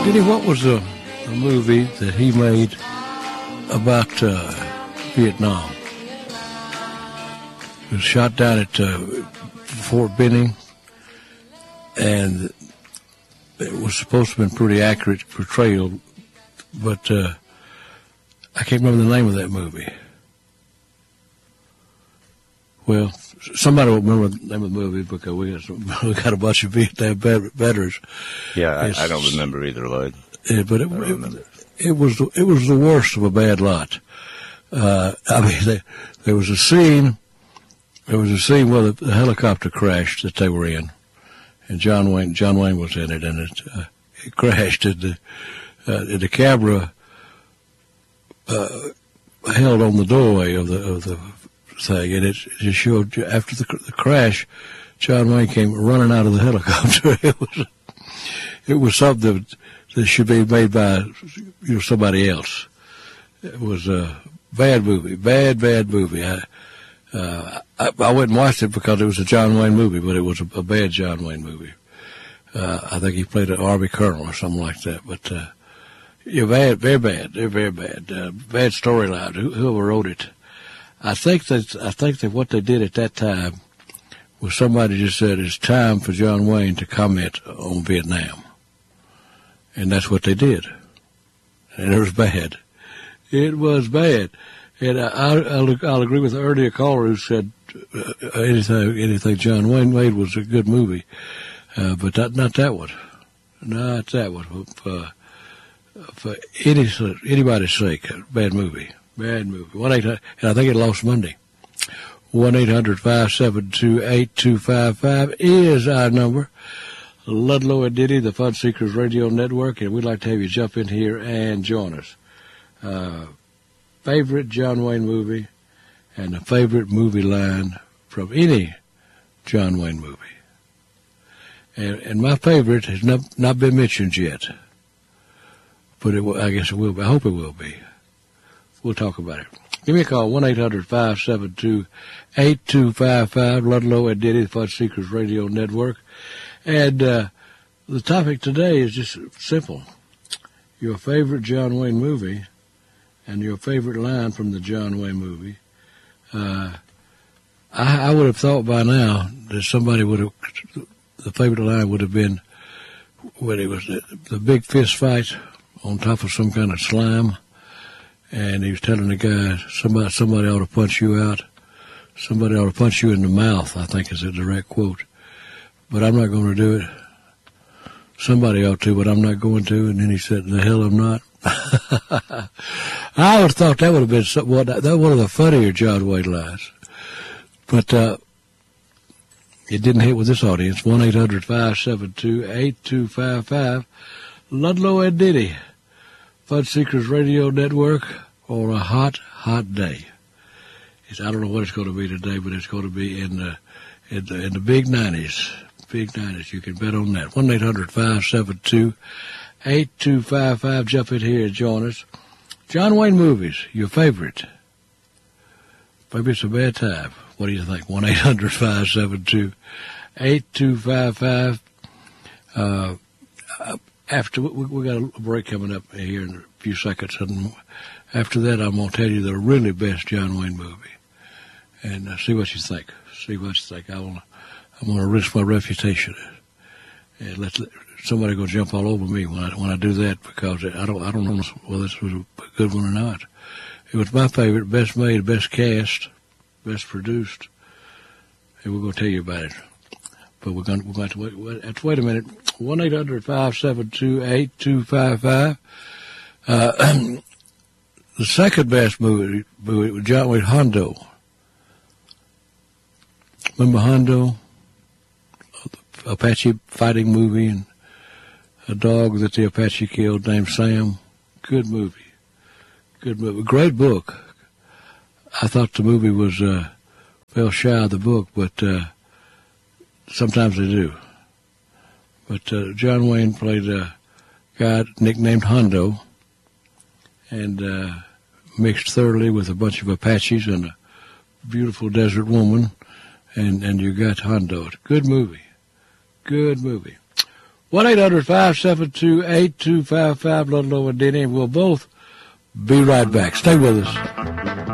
Denny, what was the movie that he made about Vietnam? It was shot down at Fort Benning, and it was supposed to have been pretty accurate portrayal, but I can't remember the name of that movie. Well, somebody will remember the name of the movie because we got a bunch of Vietnam veterans. Yeah, I don't remember either, Lloyd. But it was the worst of a bad lot. I mean, there was a scene where the helicopter crashed that they were in, and John Wayne was in it, and it crashed, and the camera held on the doorway of the thing, and it just showed after the crash, John Wayne came running out of the helicopter. It was something that should be made by somebody else. It was a bad movie, bad movie. I went and watched it because it was a John Wayne movie, but it was a bad John Wayne movie. I think he played an Army colonel or something like that. But bad, very bad. They're very bad. Bad storyline. Whoever wrote it, I think that what they did at that time was somebody just said it's time for John Wayne to comment on Vietnam, and that's what they did. And it was bad. It was bad. And I'll agree with the earlier caller who said anything John Wayne made was a good movie, but not that one. Not that one. For anybody's sake, bad movie. Bad movie. 1-800, and I think it lost Monday. 1-800-572-8255 is our number. Ludlow and Diddy, the Fun Seekers Radio Network, and we'd like to have you jump in here and join us. Favorite John Wayne movie and a favorite movie line from any John Wayne movie. And my favorite has not been mentioned yet, but I guess it will be. I hope it will be. We'll talk about it. Give me a call, 1-800-572-8255, Ludlow and Diddy, the Fun Seekers Radio Network. And the topic today is just simple. Your favorite John Wayne movie and your favorite line from the John Wayne movie. I would have thought by now that somebody would have, the favorite line would have been when it was the big fist fight on top of some kind of slime, and he was telling the guy, somebody ought to punch you out. Somebody ought to punch you in the mouth, I think is a direct quote. But I'm not going to do it. Somebody ought to, but I'm not going to. And then he said, the hell I'm not. I would have thought that would have been one of the funnier John Wayne lines. But it didn't hit with this audience. 1-800-572-8255. Ludlow and Diddy, Fun Seekers Radio Network, on a hot, hot day. I don't know what it's going to be today, but it's going to be in the big 90s. Big 90s. You can bet on that. 1-800-572-8255. Jump in here and join us. John Wayne movies, your favorite. Maybe it's a bad time. What do you think? 1-800-572-8255. After we got a break coming up here in a few seconds, and after that, I'm going to tell you the really best John Wayne movie, and see what you think. See what you think. I'm going to risk my reputation, and let somebody go jump all over me when I do that, because I don't know whether this was a good one or not. It was my favorite, best made, best cast, best produced, and we're going to tell you about it. But we're going to wait a minute. 1-800-572-8255. The second best movie was John Wayne, Hondo. Remember Hondo? Apache fighting movie, and a dog that the Apache killed named Sam. Good movie. Good movie. Great book. I thought the movie was fell shy of the book, but sometimes they do. But John Wayne played a guy nicknamed Hondo, and mixed thoroughly with a bunch of Apaches and a beautiful desert woman, and you got Hondo. Good movie. Good movie. 1-800-572-8255, Ludlow and Denny. We'll both be right back. Stay with us.